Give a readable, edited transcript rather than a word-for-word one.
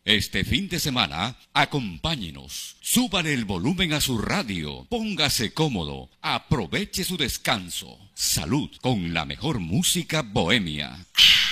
Este fin de semana, acompáñenos. Súbale el volumen a su radio. Póngase cómodo. Aproveche su descanso. Salud con la mejor música bohemia.